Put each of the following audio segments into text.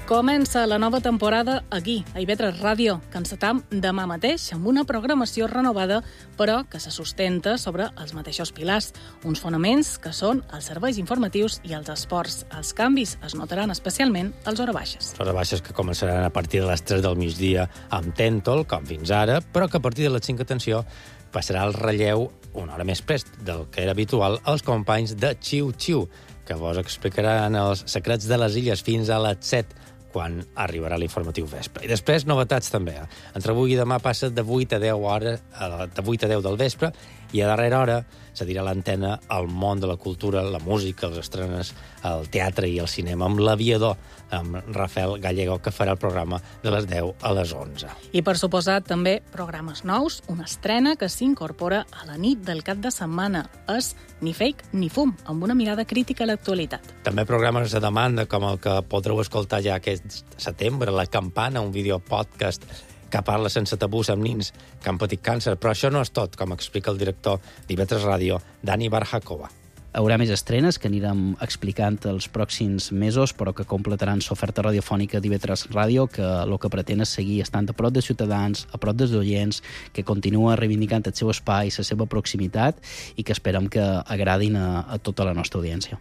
Comença la nova temporada aquí, a IB3 Ràdio, que encetam demà mateix amb una programació renovada, però que se sustenta sobre els mateixos pilars, uns fonaments que són els serveis informatius i els esports. Els canvis es notaran especialment als hores baixes. Hores baixes que començaran a partir de les 3 del migdia amb Tèntol, com fins ara, però que a partir de les 5, atenció, passarà el relleu una hora més prest del que era habitual als companys de Xiu Xiu, que vos explicaran els secrets de les illes fins a les 7, quan arribarà l'informatiu vespre. I després, novetats també. Entre avui i demà passa de 8 a 10 hores, de 8 a 10 del vespre, i a darrera hora cedirà l'antena al món de la cultura, la música, les estrenes, el teatre i el cinema, amb l'Aviador, amb Rafael Gallego, que farà el programa de les 10 a les 11. I, per suposat, també programes nous, una estrena que s'incorpora a la nit del cap de setmana. És Ni fake ni fum, amb una mirada crítica a l'actualitat. També programes de demanda, com el que podreu escoltar ja aquest setembre, La Campana, un videopodcast que parla sense tabús amb nins que han patit càncer. Però això no és tot, com explica el director d'IB3 Ràdio, Dani Barjakova. Hi haurà més estrenes que anirem explicant els pròxims mesos, però que completaran l'oferta radiofònica d'IB3 Ràdio, que el que pretén és seguir estant a prop de ciutadans, a prop dels oients, que continua reivindicant el seu espai, la seva proximitat, i que esperem que agradin a tota la nostra audiència.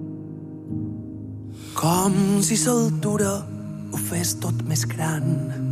Com si l'altura ho fes tot més gran.